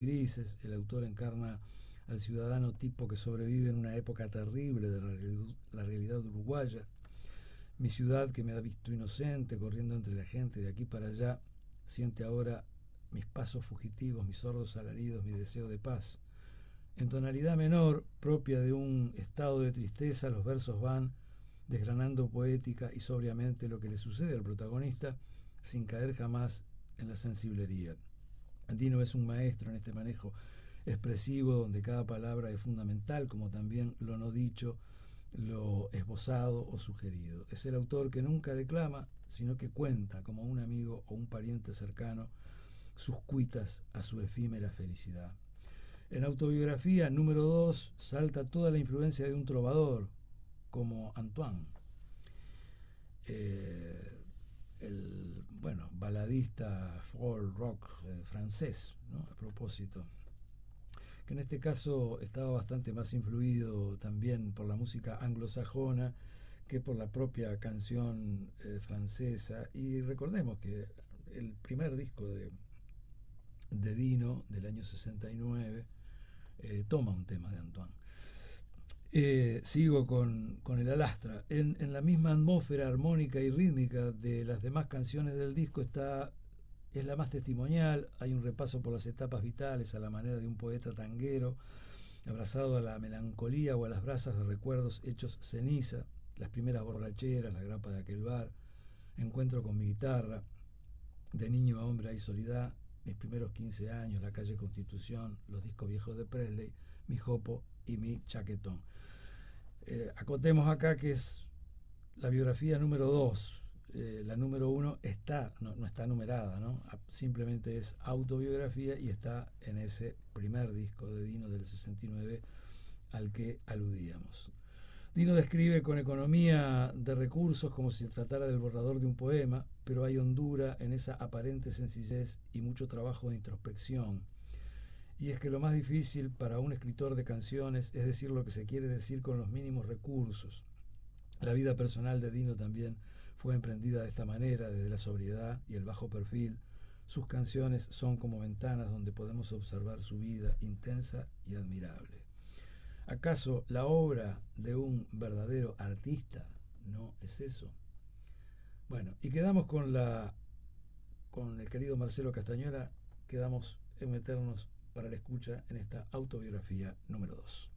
grises. El autor encarna al ciudadano tipo que sobrevive en una época terrible de la realidad uruguaya. Mi ciudad, que me ha visto inocente, corriendo entre la gente de aquí para allá, siente ahora mis pasos fugitivos, mis sordos alaridos, mi deseo de paz. En tonalidad menor, propia de un estado de tristeza, los versos van desgranando poética y sobriamente lo que le sucede al protagonista, sin caer jamás en la sensiblería. Dino es un maestro en este manejo expresivo donde cada palabra es fundamental, como también lo no dicho, lo esbozado o sugerido. Es el autor que nunca declama, sino que cuenta, como un amigo o un pariente cercano, sus cuitas a su efímera felicidad. En autobiografía número 2 salta toda la influencia de un trovador, como Antoine, eh, el baladista folk rock francés, ¿no? A propósito, que en este caso estaba bastante más influido también por la música anglosajona que por la propia canción francesa. Y recordemos que el primer disco de Dino, del año 69, toma un tema de Antoine. Sigo con el Alastra. En la misma atmósfera armónica y rítmica de las demás canciones del disco es la más testimonial. Hay un repaso por las etapas vitales a la manera de un poeta tanguero, abrazado a la melancolía o a las brasas de recuerdos hechos ceniza, las primeras borracheras, la grapa de aquel bar, encuentro con mi guitarra, de niño a hombre hay soledad, mis primeros 15 años, la calle Constitución, los discos viejos de Presley, mi jopo y mi chaquetón. Acotemos acá que es la biografía número 2. La número 1 no está numerada, ¿no? Simplemente es autobiografía y está en ese primer disco de Dino del 69 al que aludíamos. Dino describe con economía de recursos como si se tratara del borrador de un poema, pero hay hondura en esa aparente sencillez y mucho trabajo de introspección. Y es que lo más difícil para un escritor de canciones es decir lo que se quiere decir con los mínimos recursos. La vida personal de Dino también fue emprendida de esta manera, desde la sobriedad y el bajo perfil. Sus canciones son como ventanas donde podemos observar su vida intensa y admirable. ¿Acaso la obra de un verdadero artista no es eso? Bueno, y quedamos con el querido Marcelo Castañuela, quedamos en meternos para la escucha en esta autobiografía número 2.